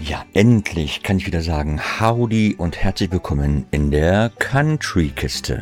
Ja, endlich kann ich wieder sagen, Howdy und herzlich willkommen in der Country-Kiste.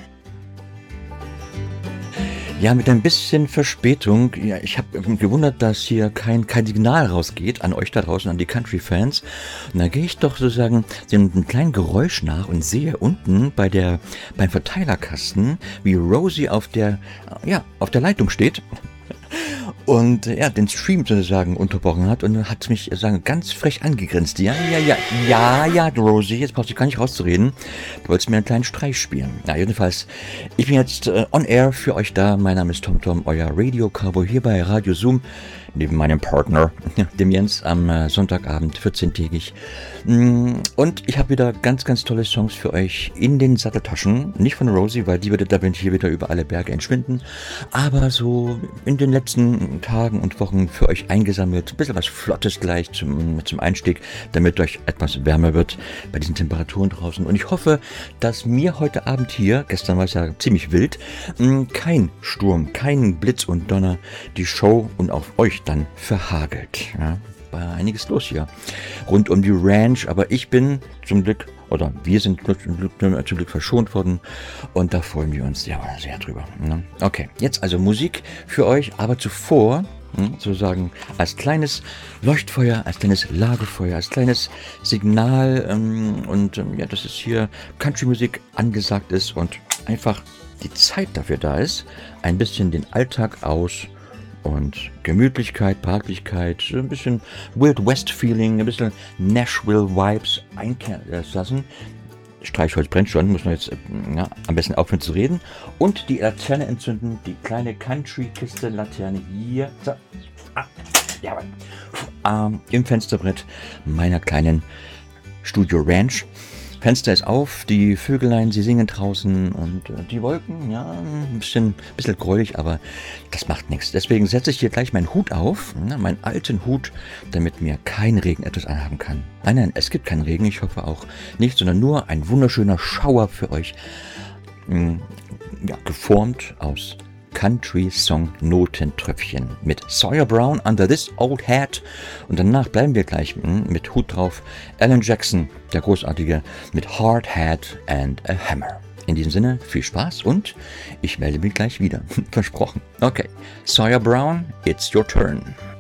Ja, mit ein bisschen Verspätung. Ja, ich habe gewundert, dass hier kein Signal rausgeht an euch da draußen, an die Country-Fans. Und da gehe ich doch sozusagen dem kleinen Geräusch nach und sehe unten beim Verteilerkasten, wie Rosie auf der Leitung steht. Und den Stream sozusagen unterbrochen hat und hat mich ganz frech angegrinst. Ja, Rosie, jetzt brauchst du gar nicht rauszureden. Du wolltest mir einen kleinen Streich spielen. Ja, jedenfalls, ich bin jetzt on air für euch da. Mein Name ist TomTom, euer Radio-Cowboy hier bei Radio Zoom. Neben meinem Partner, dem Jens, am Sonntagabend, 14-tägig. Und ich habe wieder ganz, ganz tolle Songs für euch in den Satteltaschen. Nicht von Rosie, weil die würde damit hier wieder über alle Berge entschwinden. Aber so in den letzten Tagen und Wochen für euch eingesammelt. Ein bisschen was Flottes gleich zum Einstieg, damit euch etwas wärmer wird bei diesen Temperaturen draußen. Und ich hoffe, dass mir heute Abend hier, gestern war es ja ziemlich wild, kein Sturm, kein Blitz und Donner die Show und auch euch dann verhagelt. Ja, war einiges los hier rund um die Ranch, aber ich bin zum Glück, oder wir sind zum Glück verschont worden und da freuen wir uns ja sehr drüber. Ne? Okay, jetzt also Musik für euch, aber zuvor sozusagen als kleines Leuchtfeuer, als kleines Lagerfeuer, als kleines Signal dass es hier Country-Musik angesagt ist und einfach die Zeit dafür da ist, ein bisschen den Alltag aus und Gemütlichkeit, Behaglichkeit, ein bisschen Wild West Feeling, ein bisschen Nashville Vibes einkehren lassen. Streichholz brennt schon, muss man jetzt am besten aufhören zu reden. Und die Laterne entzünden, die kleine Country-Kiste-Laterne hier. So. Im Fensterbrett meiner kleinen Studio Ranch. Fenster ist auf, die Vögelein, sie singen draußen und die Wolken, ja, ein bisschen gräulich, aber das macht nichts. Deswegen setze ich hier gleich meinen Hut auf, meinen alten Hut, damit mir kein Regen etwas anhaben kann. Nein, es gibt keinen Regen, ich hoffe auch nicht, sondern nur ein wunderschöner Schauer für euch, geformt aus Country-Song-Notentröpfchen mit Sawyer Brown, Under This Old Hat, und danach bleiben wir gleich mit Hut drauf, Alan Jackson, der Großartige, mit Hard Hat and a Hammer. In diesem Sinne, viel Spaß und ich melde mich gleich wieder. Versprochen. Okay, Sawyer Brown, it's your turn.